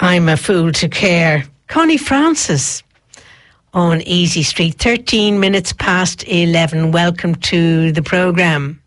I'm a Fool to Care. Connie Francis on Easy Street, 13 minutes past 11. Welcome to the programme.